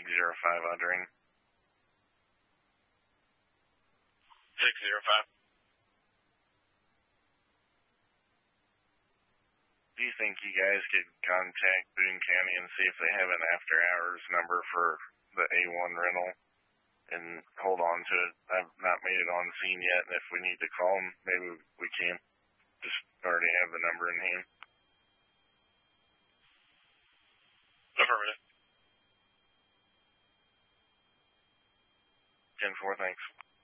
605 Uttering. 605. Do you think you guys could contact Boone County and see if they have an after-hours number for the A1 rental and hold on to it? I've not made it on scene yet, and if we need to call them, maybe we can. Just already have the number in hand. Affirmative. 10-4, thanks.